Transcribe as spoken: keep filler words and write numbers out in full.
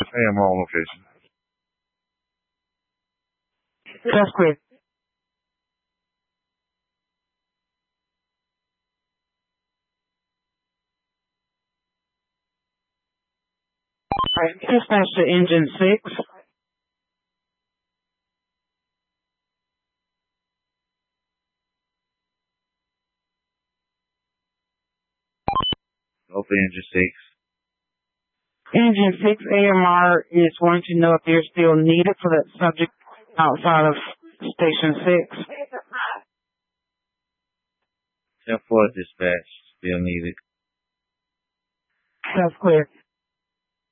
A M R location. That's clear. Alright, dispatch to engine six. Open engine six. Engine six A M R is wanting to know if you're still needed for that subject outside of station six. ten four dispatch, still needed. That's clear.